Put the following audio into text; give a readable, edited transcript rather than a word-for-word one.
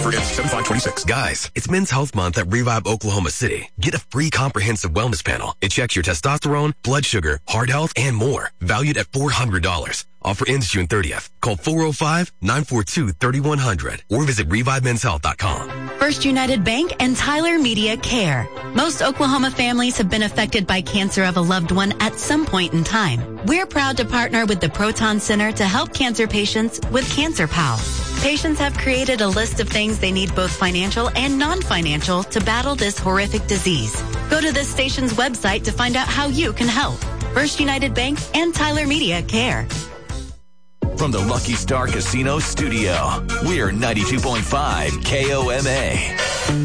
Offer ends 7/5/26. Guys, it's Men's Health Month at Revive Oklahoma City. Get a free comprehensive wellness panel. It checks your testosterone, blood sugar, heart health, and more. Valued at $400. Offer ends June 30th. Call 405-942-3100 or visit ReviveMen'sHealth.com. First United Bank and Tyler Media Care. Most Oklahoma families have been affected by cancer of a loved one at some point in time. We're proud to partner with the Proton Center to help cancer patients with Cancer Pals. Patients have created a list of things they need, both financial and non-financial, to battle this horrific disease. Go to this station's website to find out how you can help. First United Bank and Tyler Media Care. From the Lucky Star Casino studio, we're 92.5 KOMA.